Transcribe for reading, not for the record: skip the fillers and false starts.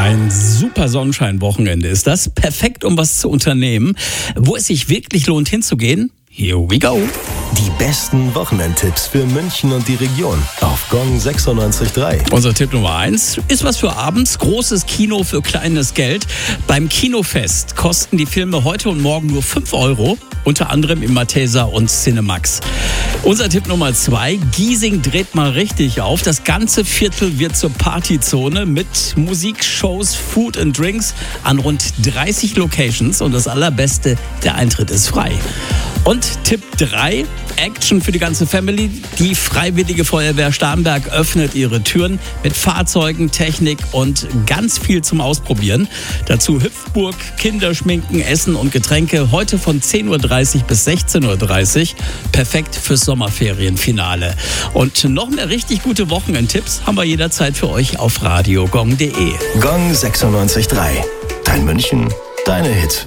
Ein super Sonnenschein-Wochenende ist das. Perfekt, um was zu unternehmen. Wo es sich wirklich lohnt hinzugehen? Here we go. Die besten Wochenendtipps für München und die Region auf Gong 96.3. Unser Tipp Nummer 1 ist was für abends. Großes Kino für kleines Geld. Beim Kinofest kosten die Filme heute und morgen nur 5 €. Unter anderem im Malteser und Cinemax. Unser Tipp Nummer 2. Giesing dreht mal richtig auf. Das ganze Viertel wird zur Partyzone mit Musikshows, Food and Drinks an rund 30 Locations. Und das Allerbeste, der Eintritt ist frei. Und Tipp 3, Action für die ganze Family. Die Freiwillige Feuerwehr Starnberg öffnet ihre Türen mit Fahrzeugen, Technik und ganz viel zum Ausprobieren. Dazu Hüpfburg, Kinderschminken, Essen und Getränke. Heute von 10:30 Uhr bis 16:30 Uhr. Perfekt fürs Sommerferienfinale. Und noch mehr richtig gute Wochenendtipps haben wir jederzeit für euch auf radiogong.de. Gong 96.3. Dein München, deine Hits.